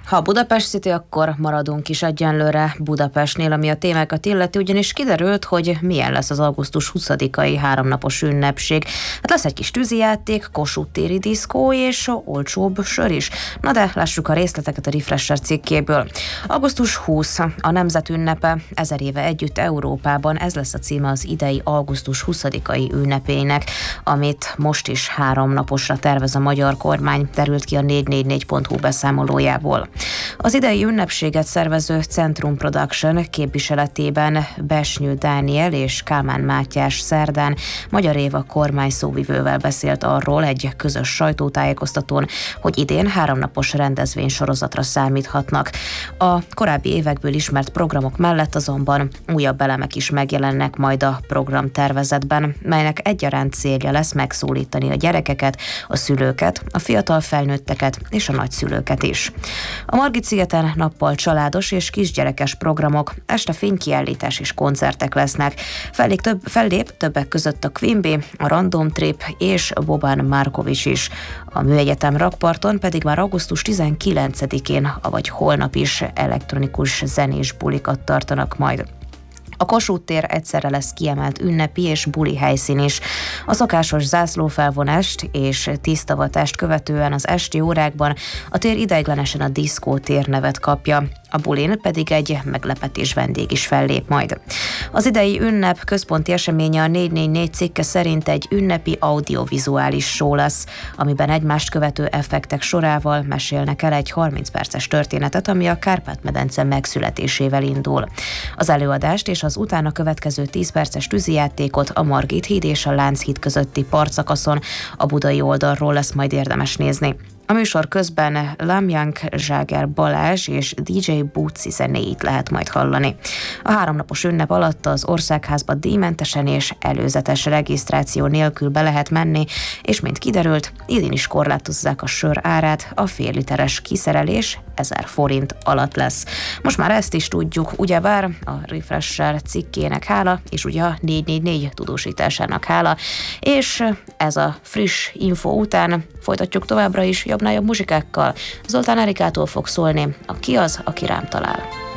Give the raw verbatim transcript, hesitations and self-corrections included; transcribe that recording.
Ha a Budapest City, akkor maradunk is egyenlőre Budapestnél, ami a témákat illeti, ugyanis kiderült, hogy milyen lesz az augusztus huszadikai háromnapos ünnepség. Hát lesz egy kis tűzijáték, Kossuth téri diszkó és olcsóbb sör is. Na de lássuk a részleteket a Refresher cikkéből. augusztus huszadika a nemzet ünnepe, ezer éve együtt Európában, ez lesz a címe az idei augusztus huszadikai ünnepének, amit most is három naposra tervez a magyar kormány, derült ki a négy négy négy pont hu beszámolójából. Az idei ünnepséget szervező Centrum Production képviseletében Besnyő Dániel és Kálmán Mátyás szerdán Magyar Éva kormány szóvivővel beszélt arról egy közös sajtótájékoztatón, hogy idén háromnapos rendezvénysorozatra számíthatnak. A korábbi évekből ismert programok mellett azonban újabb elemek is megjelennek majd a programtervezetben, melynek egyaránt célja lesz megszólítani a gyerekeket, a szülőket, a fiatal felnőtteket és a nagyszülőket is. A Margit-szigeten nappal családos és kisgyerekes programok, este fénykiállítás és koncertek lesznek. Fellép, több, fellép többek között a Queen Bee, a Random Trip és Boban Markovics is. A Műegyetem rakparton pedig már augusztus tizenkilencedikén, avagy holnap is elektronikus zenés bulikat tartanak majd. A Kossuth tér egyszerre lesz kiemelt ünnepi és buli helyszín is. A szokásos zászlófelvonást és tisztavatást követően az esti órákban a tér ideiglenesen a diszkó tér nevet kapja. A bulin pedig egy meglepetés vendég is fellép majd. Az idei ünnep központi eseménye a négy négy négy cikke szerint egy ünnepi audiovizuális show lesz, amiben egymást követő effektek sorával mesélnek el egy harminc perces történetet, ami a Kárpát-medence megszületésével indul. Az előadást és az utána következő tíz perces tűzijátékot a Margit híd és a Lánchíd közötti partszakaszon a budai oldalról lesz majd érdemes nézni. A műsor közben Lamjánk Zságer Balázs és dé dzsé Bucci zenéit lehet majd hallani. A háromnapos ünnep alatt az Országházba díjmentesen és előzetes regisztráció nélkül be lehet menni, és mint kiderült, idén is korlátozzák a sör árát, a fél literes kiszerelés ezer forint alatt lesz. Most már ezt is tudjuk, ugyebár a Refresher cikkének hála, és ugye a négy négy négy tudósításának hála, és ez a friss info után folytatjuk továbbra is jobbnál jobb muzsikákkal. Zoltán Erikától fog szólni a Ki az, aki rám talál.